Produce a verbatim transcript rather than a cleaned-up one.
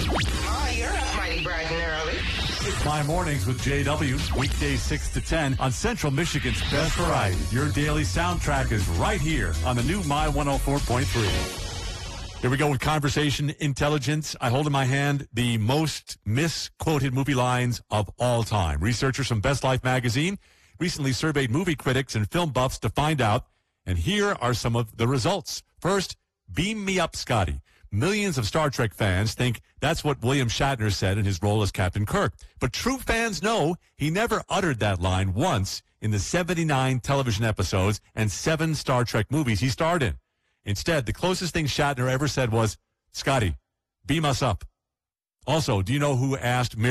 Oh, you're up mighty bright and early. It's My Mornings with J W, weekdays six to ten on Central Michigan's Best Variety. Your daily soundtrack is right here on the new My one oh four point three. Here we go with conversation intelligence. I hold in my hand the most misquoted movie lines of all time. Researchers from Best Life magazine recently surveyed movie critics and film buffs to find out, and here are some of the results. First, beam me up, Scotty. Millions of Star Trek fans think that's what William Shatner said in his role as Captain Kirk. But true fans know he never uttered that line once in the seventy-nine television episodes and seven Star Trek movies he starred in. Instead, the closest thing Shatner ever said was, Scotty, beam us up. Also, do you know who asked